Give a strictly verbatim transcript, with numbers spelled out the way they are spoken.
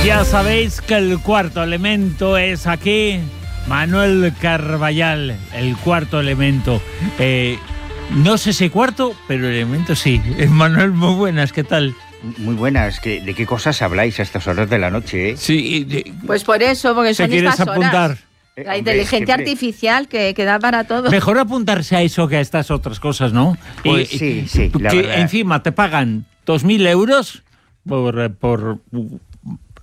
Ya sabéis que el cuarto elemento es aquí Manuel Carballal, el cuarto elemento. Eh, no sé si cuarto, pero el elemento sí. Manuel, muy buenas, ¿qué tal? Muy buenas. ¿De qué cosas habláis a estas horas de la noche? Eh? Sí. De, pues por eso, porque son ¿te estas quieres apuntar? horas. La inteligencia hombre, artificial que, que da para todo. Mejor apuntarse a eso que a estas otras cosas, ¿no? Pues y, sí, sí, la que verdad. encima te pagan dos mil euros por, por